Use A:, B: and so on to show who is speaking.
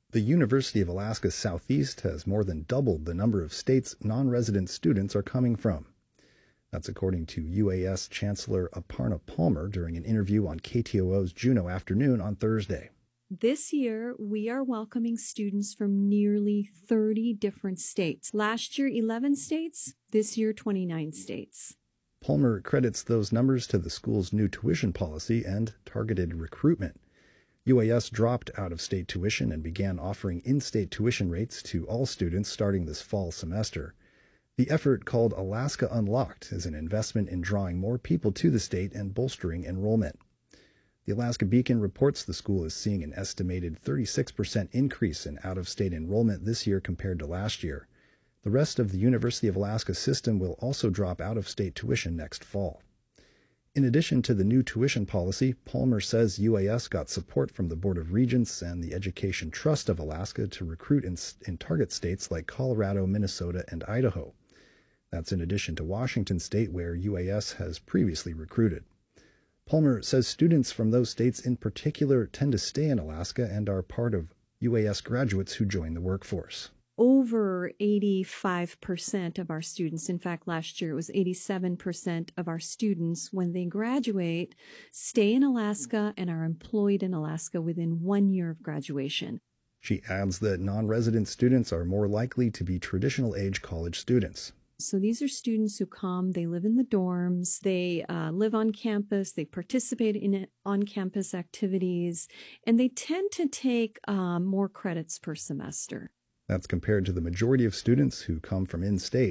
A: The University of Alaska Southeast has more than doubled the number of states non-resident students are coming from. That's according to UAS Chancellor Aparna Palmer during an interview on KTOO's Juneau Afternoon on Thursday.
B: This year, we are welcoming students from nearly 30 different states. Last year, 11 states. This year, 29 states.
A: Palmer credits those numbers to the school's new tuition policy and targeted recruitment. UAS dropped out-of-state tuition and began offering in-state tuition rates to all students starting this fall semester. The effort, called Alaska Unlocked, is an investment in drawing more people to the state and bolstering enrollment. The Alaska Beacon reports the school is seeing an estimated 36% increase in out-of-state enrollment this year compared to last year. The rest of the University of Alaska system will also drop out-of-state tuition next fall. In addition to the new tuition policy, Palmer says UAS got support from the Board of Regents and the Education Trust of Alaska to recruit in target states like Colorado, Minnesota, and Idaho. That's in addition to Washington State, where UAS has previously recruited. Palmer says students from those states in particular tend to stay in Alaska and are part of UAS graduates who join the workforce.
B: Over 85% of our students, in fact, last year it was 87% of our students, when they graduate, stay in Alaska and are employed in Alaska within 1 year of graduation.
A: She adds that non-resident students are more likely to be traditional-age college students.
B: So these are students who come, they live in the dorms, they live on campus, they participate in on-campus activities, and they tend to take more credits per semester.
A: That's compared to the majority of students who come from in-state.